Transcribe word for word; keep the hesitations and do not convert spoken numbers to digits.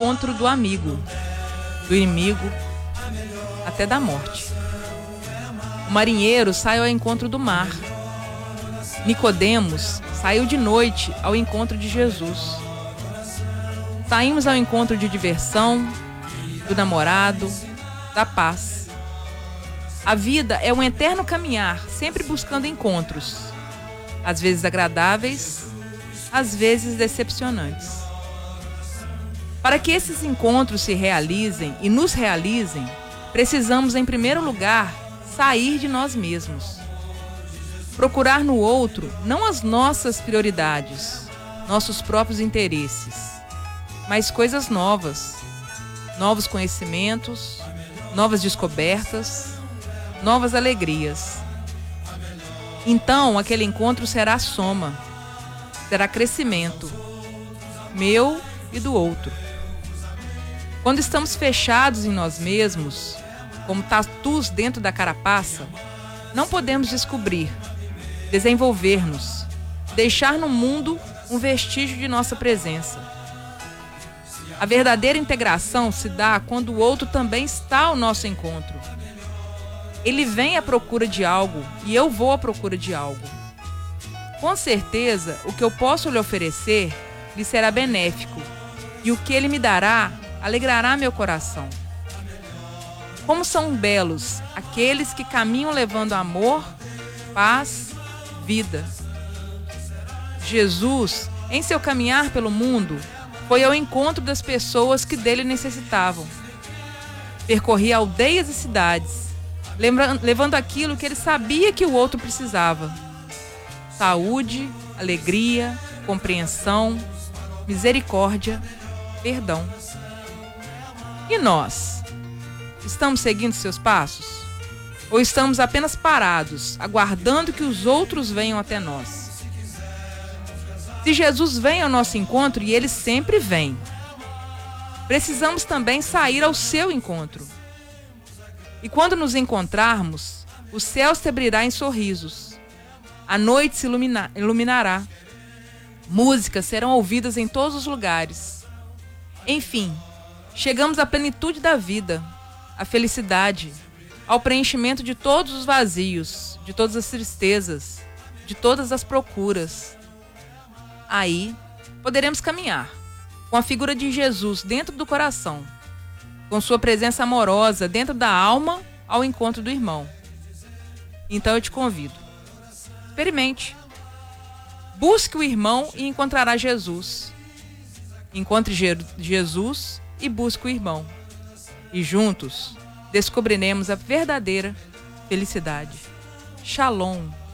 encontro do amigo, do inimigo, até da morte. O marinheiro sai ao encontro do mar. Nicodemos saiu de noite ao encontro de Jesus. Saímos ao encontro de diversão, do namorado, da paz. A vida é um eterno caminhar, sempre buscando encontros, às vezes agradáveis, às vezes decepcionantes. Para que esses encontros se realizem e nos realizem, precisamos, em primeiro lugar, sair de nós mesmos. Procurar no outro não as nossas prioridades, nossos próprios interesses, mas coisas novas, novos conhecimentos, novas descobertas, novas alegrias. Então, aquele encontro será soma, será crescimento, meu e do outro. Quando estamos fechados em nós mesmos, como tatus dentro da carapaça, não podemos descobrir, desenvolver-nos, deixar no mundo um vestígio de nossa presença. A verdadeira integração se dá quando o outro também está ao nosso encontro. Ele vem à procura de algo e eu vou à procura de algo. Com certeza, o que eu posso lhe oferecer lhe será benéfico e o que ele me dará alegrará meu coração. Como são belos aqueles que caminham levando amor, paz, vida. Jesus, em seu caminhar pelo mundo, foi ao encontro das pessoas que dele necessitavam. Percorria aldeias e cidades, levando aquilo que ele sabia que o outro precisava: saúde, alegria, compreensão, misericórdia, perdão. E nós? Estamos seguindo seus passos? Ou estamos apenas parados, aguardando que os outros venham até nós? Se Jesus vem ao nosso encontro, e ele sempre vem, precisamos também sair ao seu encontro. E quando nos encontrarmos, o céu se abrirá em sorrisos, a noite se ilumina- iluminará, músicas serão ouvidas em todos os lugares. Enfim, chegamos à plenitude da vida, à felicidade, ao preenchimento de todos os vazios, de todas as tristezas, de todas as procuras. Aí, poderemos caminhar, com a figura de Jesus dentro do coração, com sua presença amorosa dentro da alma ao encontro do irmão. Então eu te convido, experimente. Busque o irmão e encontrará Jesus. Encontre Je- Jesus e busque o irmão. E juntos descobriremos a verdadeira felicidade. Shalom.